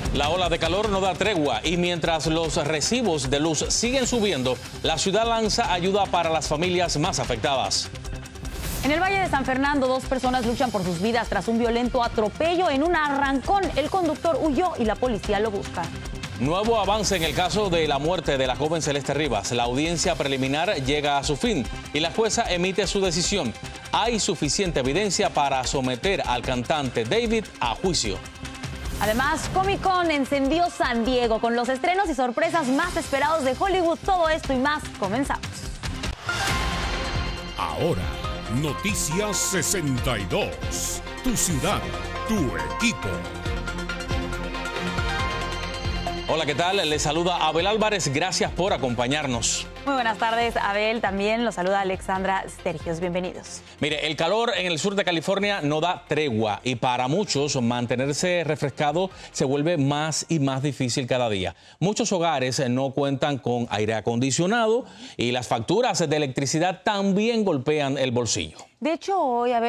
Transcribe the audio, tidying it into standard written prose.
La ola de calor no da tregua y mientras los recibos de luz siguen subiendo, la ciudad lanza ayuda para las familias más afectadas. En el Valle de San Fernando, 2 personas luchan por sus vidas tras un violento atropello en un arrancón. El conductor huyó y la policía lo busca. Nuevo avance en el caso de la muerte de la joven Celeste Rivas. La audiencia preliminar llega a su fin y la jueza emite su decisión. Hay suficiente evidencia para someter al cantante David a juicio. Además, Comic Con encendió San Diego con los estrenos y sorpresas más esperados de Hollywood. Todo esto y más, comenzamos. Ahora, Noticias 62. Tu ciudad, tu equipo. Hola, ¿qué tal? Les saluda Abel Álvarez. Gracias por acompañarnos. Muy buenas tardes, Abel. También los saluda Alexandra Stergios. Bienvenidos. Mire, el calor en el sur de California no da tregua y para muchos mantenerse refrescado se vuelve más y más difícil cada día. Muchos hogares no cuentan con aire acondicionado y las facturas de electricidad también golpean el bolsillo. De hecho, hoy, Abel,